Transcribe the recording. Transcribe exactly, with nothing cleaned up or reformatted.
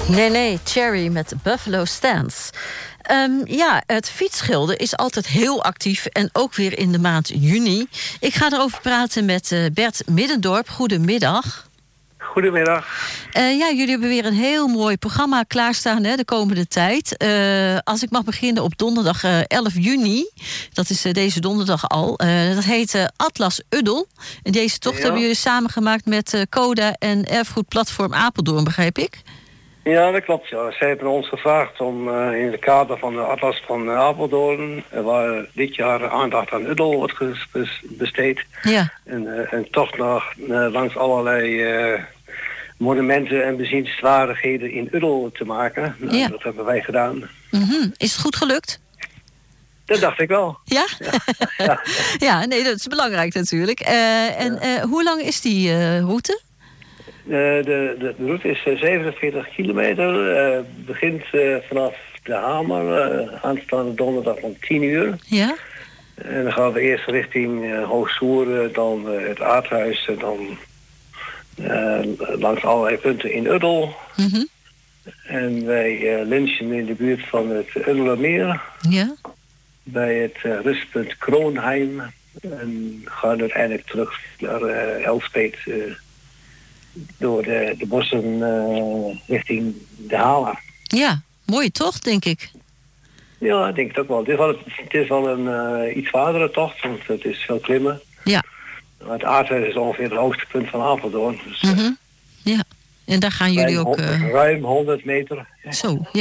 Nee, nee, Cherry met Buffalo Stance. Um, ja, het fietsschilden is altijd heel actief en ook weer in de maand juni. Ik ga erover praten met uh, Bert Middendorp. Goedemiddag. Goedemiddag. Uh, ja, jullie hebben weer een heel mooi programma klaarstaan, hè, de komende tijd. Uh, als ik mag beginnen op donderdag uh, elf juni. Dat is uh, deze donderdag al. Uh, dat heet uh, Atlas Uddel. En deze tocht ja. hebben jullie samengemaakt met uh, Coda en Erfgoedplatform Apeldoorn, begrijp ik? Ja, dat klopt. Ja. Zij hebben ons gevraagd om uh, in het kader van de Atlas van uh, Apeldoorn, uh, waar dit jaar aandacht aan Uddel wordt ges- besteed, ja. en, uh, en toch nog uh, langs allerlei uh, monumenten en bezienswaardigheden in Uddel te maken. Nou, ja. Dat hebben wij gedaan. Mm-hmm. Is het goed gelukt? Dat dacht ik wel. Ja? Ja, ja. Ja, nee, dat is belangrijk natuurlijk. Uh, en uh, hoe lang is die uh, route? Uh, de, de, de route is uh, zevenenveertig kilometer. Uh, begint uh, vanaf de Hamer, uh, aanstaande donderdag om tien uur. Ja. En dan gaan we eerst richting uh, Hoogsoeren, dan uh, het Aardhuis, en dan uh, langs allerlei punten in Uddel. Mm-hmm. En wij uh, lunchen in de buurt van het Uddelermeer. Ja. Bij het uh, rustpunt Kroonheim. En gaan uiteindelijk terug naar uh, Elspet. Uh, door de, de bossen uh, richting de Hala. Ja, mooi toch, denk ik. Ja, ik denk het ook wel. Het is wel, het is wel een uh, iets zwaardere tocht, want het is veel klimmen. Ja. Het Aardhuis is ongeveer het hoogste punt van Apeldoorn. Dus, mm-hmm. Ja, en daar gaan jullie ruim, ook... Uh... ruim honderd meter. Zo, ja.